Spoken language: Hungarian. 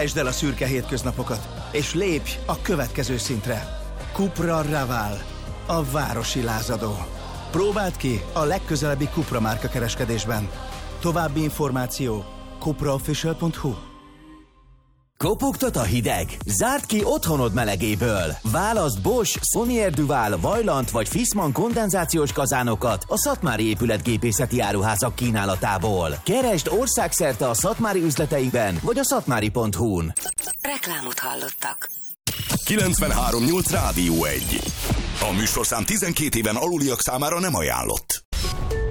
Esd el a szürke hétköznapokat, és lépj a következő szintre. Cupra Raval, a városi lázadó. Próbáld ki a legközelebbi Cupra márka kereskedésben. További információ cupraofficial.hu. Kopogtat a hideg? Zárd ki otthonod melegéből! Válaszd Bosch, Saunier Duval, Vaillant vagy Fissmann kondenzációs kazánokat a Szatmári épületgépészeti áruházak kínálatából. Keresd országszerte a szatmári üzleteiben vagy a szatmári.hu-n. Reklámot hallottak. 93.8 Rádió 1. A műsorszám 12 éven aluliak számára nem ajánlott.